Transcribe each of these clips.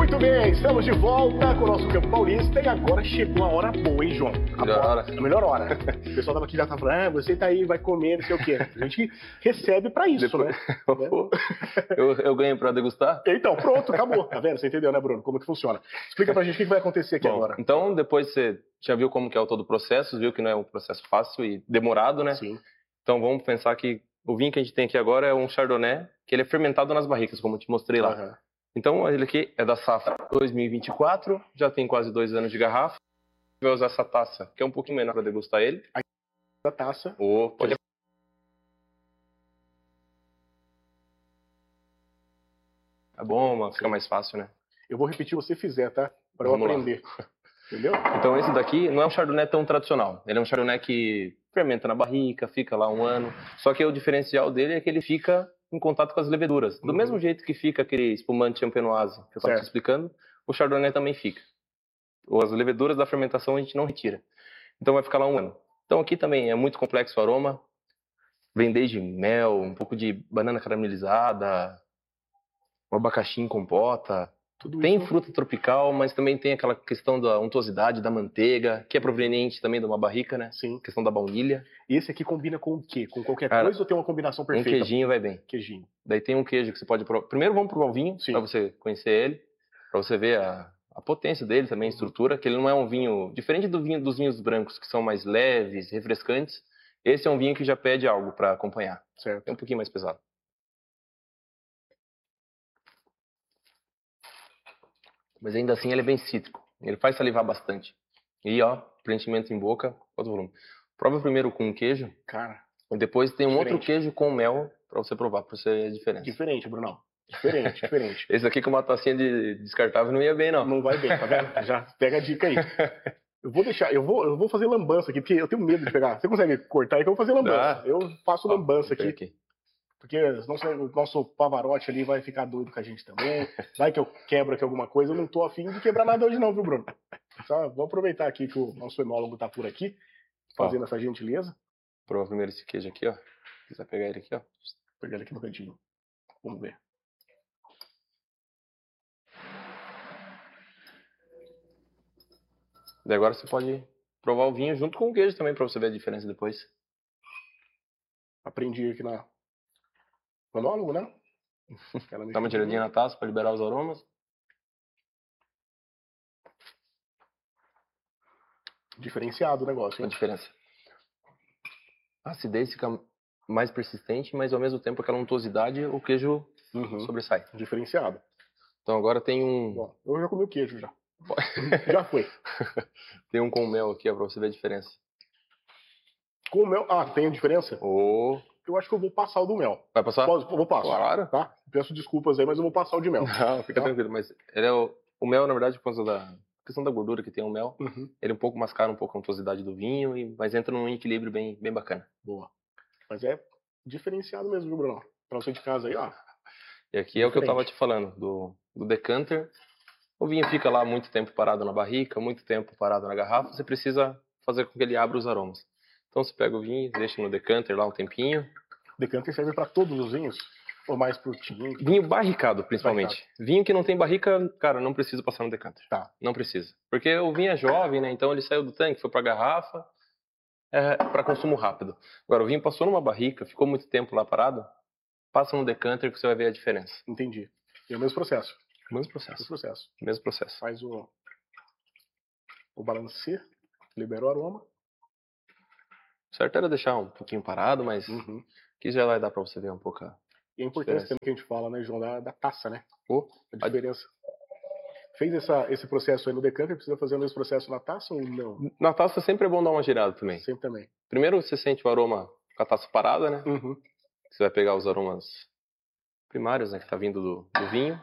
Muito bem, estamos de volta com o nosso Campo Paulista e agora chegou a hora boa, hein, João? A melhor hora. O pessoal tava aqui já tava falando, você tá aí, vai comer, não sei o quê. A gente recebe pra isso, Depois... né? eu ganho pra degustar? Então, pronto, acabou. Tá vendo? Você entendeu, né, Bruno? Como que funciona. Explica pra gente o que vai acontecer aqui agora. Então, depois você já viu como que é o todo o processo, viu que não é um processo fácil e demorado, né? Sim. Então vamos pensar que o vinho que a gente tem aqui agora é um Chardonnay, que ele é fermentado nas barricas, como eu te mostrei lá. Uhum. Então ele aqui é da safra 2024, já tem quase 2 anos de garrafa. Vai usar essa taça, que é um pouquinho menor para degustar ele. A taça. Pode... É bom, mas fica mais fácil, né? Eu vou repetir o que você fizer, tá? Para eu aprender. Entendeu? Então esse daqui não é um Chardonnay tão tradicional. Ele é um Chardonnay que fermenta na barrica, fica lá 1 ano. Só que o diferencial dele é que ele fica em contato com as leveduras. Do mesmo jeito que fica aquele espumante champenoise que eu estava te explicando, o Chardonnay também fica. As leveduras da fermentação a gente não retira. Então vai ficar lá 1 ano. Então aqui também é muito complexo o aroma. Vem desde mel, um pouco de banana caramelizada, um abacaxi em compota. Tem fruta tropical, mas também tem aquela questão da untuosidade da manteiga, que é proveniente também de uma barrica, né? Sim. Questão da baunilha. E esse aqui combina com o quê? Com qualquer coisa ou tem uma combinação perfeita? Um queijinho vai bem. Queijinho. Daí tem um queijo que você pode provar. Primeiro vamos provar o vinho, para você conhecer ele, para você ver a potência dele também, a estrutura, que ele não é um vinho... Diferente dos vinhos brancos, que são mais leves, refrescantes, esse é um vinho que já pede algo para acompanhar. Certo. É um pouquinho mais pesado. Mas ainda assim ele é bem cítrico. Ele faz salivar bastante. E ó, preenchimento em boca, quanto volume. Prova primeiro com queijo. Cara. E depois tem um outro queijo com mel pra você provar, pra você ver a diferença. Diferente, Brunão. Diferente, diferente. Esse aqui com uma tacinha de descartável não ia bem, não. Não vai bem, tá vendo? Já pega a dica aí. Eu vou deixar, eu vou fazer lambança aqui, porque eu tenho medo de pegar. Você consegue cortar aí que eu vou fazer lambança? Eu faço lambança aqui. Porque o nosso Pavarotti ali vai ficar doido com a gente também. Vai que eu quebro aqui alguma coisa. Eu não tô afim de quebrar nada hoje não, viu, Bruno? Só vou aproveitar aqui que o nosso enólogo tá por aqui, fazendo essa gentileza. Prova primeiro esse queijo aqui, ó. Se quiser pegar ele aqui, ó. Vou pegar ele aqui no cantinho. Vamos ver. E agora você pode provar o vinho junto com o queijo também, pra você ver a diferença depois. Aprendi aqui na... enólogo, né? Dá uma tiradinha na taça pra liberar os aromas. Diferenciado o negócio, hein? A diferença. A acidez fica mais persistente, mas ao mesmo tempo aquela untuosidade, o queijo sobressai. Diferenciado. Então agora tem um... Bom, eu já comi o queijo já. Já foi. Tem um com mel aqui, ó, pra você ver a diferença. Com mel? Ah, tem a diferença? Eu acho que eu vou passar o do mel. Vai passar? Vou passar. Claro. Tá? Peço desculpas aí, mas eu vou passar o de mel. Não, fica tranquilo. Mas ele é o mel, na verdade, por causa da questão da gordura que tem o mel, ele um pouco mascara um pouco a untuosidade do vinho, mas entra num equilíbrio bem bacana. Boa. Mas é diferenciado mesmo, viu, Bruno? Pra você de casa aí, ó. E aqui é o que eu tava te falando, do decanter. O vinho fica lá muito tempo parado na barrica, muito tempo parado na garrafa, você precisa fazer com que ele abra os aromas. Então você pega o vinho, deixa no decanter lá um tempinho. Decanter serve para todos os vinhos? Ou mais pro tinto? Vinho barricado, principalmente. Vinho que não tem barrica, cara, não precisa passar no decanter. Tá. Não precisa. Porque o vinho é jovem, né? Então ele saiu do tanque, foi pra garrafa, para consumo rápido. Agora, o vinho passou numa barrica, ficou muito tempo lá parado, passa no decanter que você vai ver a diferença. Entendi. E é o mesmo processo? Mesmo processo. Mesmo processo. Faz o balancê, liberou o aroma. Certo era deixar um pouquinho parado, mas aqui já vai dar pra você ver um pouco E a importância também que a gente fala, né, João, da taça, né? A diferença. Fez esse processo aí no decanter, precisa fazer o mesmo processo na taça ou não? Na taça sempre é bom dar uma girada também. Sempre também. Primeiro você sente o aroma com a taça parada, né? Você vai pegar os aromas primários, né, que tá vindo do vinho.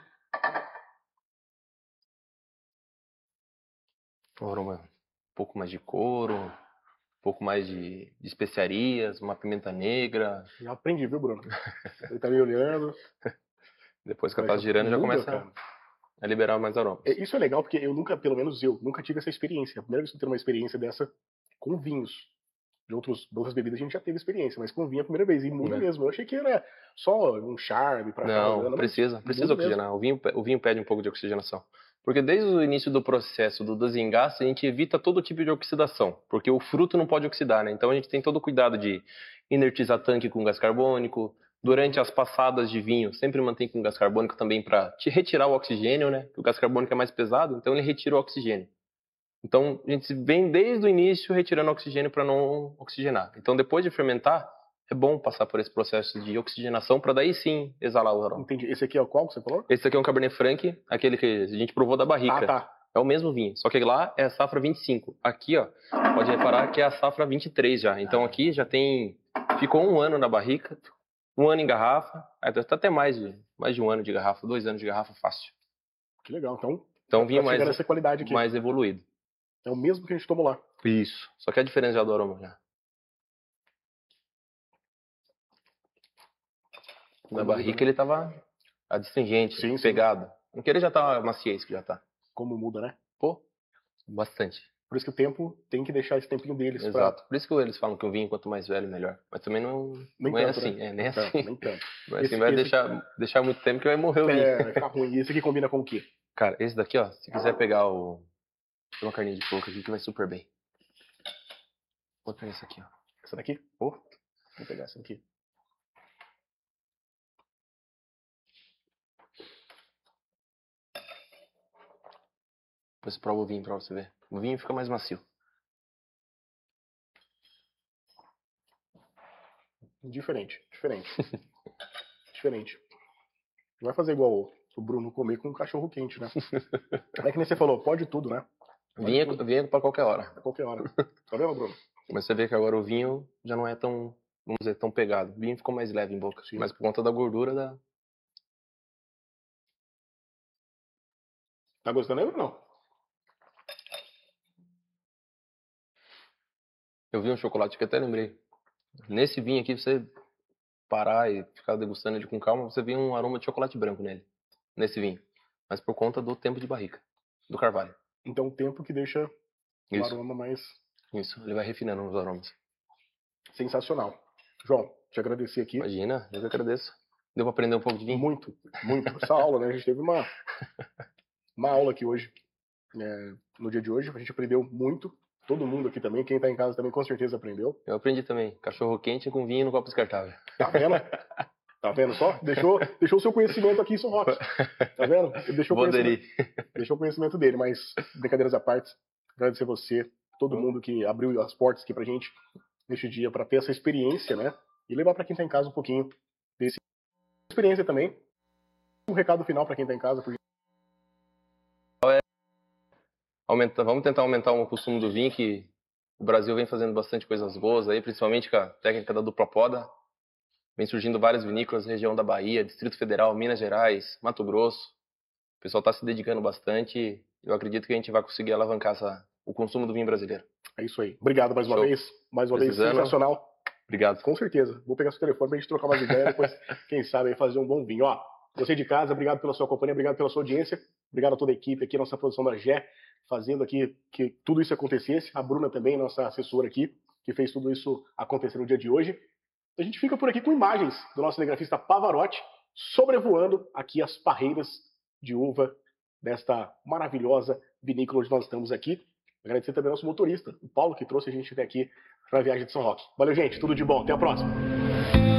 Um aroma um pouco mais de couro, um pouco mais de especiarias, uma pimenta negra. Já aprendi, viu, Bruno? Ele tá me olhando. Depois que ela tá girando, já começa a liberar mais aroma. Isso é legal, porque eu nunca, pelo menos eu, nunca tive essa experiência. A primeira vez que eu tenho uma experiência dessa com vinhos. outras bebidas a gente já teve experiência, mas com vinho é a primeira vez, e muda mesmo. Eu achei que era só um charme para Não, precisa oxigenar. O vinho pede um pouco de oxigenação. Porque desde o início do processo do desengaste, a gente evita todo tipo de oxidação, porque o fruto não pode oxidar, né? Então a gente tem todo o cuidado de inertizar tanque com gás carbônico. Durante as passadas de vinho, sempre mantém com gás carbônico também para te retirar o oxigênio, né? Porque o gás carbônico é mais pesado, então ele retira o oxigênio. Então a gente vem desde o início retirando o oxigênio para não oxigenar. Então depois de fermentar, é bom passar por esse processo de oxigenação para daí sim exalar o aroma. Entendi. Esse aqui é o qual que você falou? Esse aqui é um Cabernet Franc, aquele que a gente provou da barrica. Ah, tá. É o mesmo vinho, só que lá é a safra 25. Aqui, ó, pode reparar que é a safra 23 já. Então aqui já tem... Ficou 1 ano na barrica, 1 ano em garrafa, tá até mais de 1 ano de garrafa, 2 anos de garrafa fácil. Que legal. Então vinho essa qualidade aqui. mais evoluído. É o mesmo que a gente tomou lá. Isso. Só que a diferença já do aroma já. Na barrica ele tava adstringente, sim, pegado. Porque ele já tá maciez que já tá. Como muda, né? Pô, bastante. Por isso que o tempo tem que deixar esse tempinho deles. Exato. Por isso que eles falam que o vinho quanto mais velho, melhor. Mas também não é assim. Né? Nem assim. Nem tanto. Mas assim, vai deixar muito tempo que vai morrer o vinho. Vai ficar ruim. E esse aqui combina com o quê? Cara, esse daqui, ó, se quiser pegar uma carninha de porco aqui que vai super bem. Vou pegar esse aqui, ó. Essa daqui? Vou pegar essa aqui. Depois você prova o vinho pra você ver. O vinho fica mais macio. Diferente. Não vai fazer igual o Bruno comer com um cachorro quente, né? É que nem você falou, pode tudo, né? Vinho é pra qualquer hora. Pra qualquer hora. Tá vendo, Bruno? Mas você vê que agora o vinho já não é tão, vamos dizer, tão pegado. O vinho ficou mais leve em boca. Sim. Mas por conta da gordura da... Tá gostando aí ou não? Eu vi um chocolate que até lembrei. Nesse vinho aqui, você parar e ficar degustando ele com calma, você vê um aroma de chocolate branco nele. Nesse vinho. Mas por conta do tempo de barrica. Do carvalho. Então o tempo que deixa o aroma mais... Isso, ele vai refinando os aromas. Sensacional. João, te agradecer aqui. Imagina, eu que agradeço. Deu pra aprender um pouco de vinho? Muito. Essa aula, né? A gente teve uma aula aqui hoje. No dia de hoje, a gente aprendeu muito. Todo mundo aqui também, quem tá em casa também com certeza aprendeu. Eu aprendi também. Cachorro quente com vinho no copo descartável. Tá vendo? Tá vendo só? Deixou o seu conhecimento aqui em São Roque. Tá vendo? Deixou o conhecimento dele, mas brincadeiras à parte, agradecer você, todo mundo que abriu as portas aqui pra gente neste dia, pra ter essa experiência, né? E levar pra quem tá em casa um pouquinho desse experiência também. Um recado final pra quem tá em casa, por vamos tentar aumentar o consumo do vinho, que o Brasil vem fazendo bastante coisas boas aí, principalmente com a técnica da dupla poda. Vem surgindo várias vinícolas na região da Bahia, Distrito Federal, Minas Gerais, Mato Grosso. O pessoal está se dedicando bastante e eu acredito que a gente vai conseguir alavancar o consumo do vinho brasileiro. É isso aí. Obrigado mais uma vez. Mais uma vez, sensacional. Obrigado. Com certeza. Vou pegar seu telefone pra gente trocar umas ideias, depois, quem sabe, aí fazer um bom vinho. Ó, você de casa, obrigado pela sua companhia, obrigado pela sua audiência, obrigado a toda a equipe aqui, nossa produção da GE, fazendo aqui que tudo isso acontecesse. A Bruna também, nossa assessora aqui, que fez tudo isso acontecer no dia de hoje. A gente fica por aqui com imagens do nosso cinegrafista Pavarotti sobrevoando aqui as parreiras de uva desta maravilhosa vinícola onde nós estamos aqui. Agradecer também ao nosso motorista, o Paulo, que trouxe a gente até aqui para a viagem de São Roque. Valeu, gente. Tudo de bom. Até a próxima.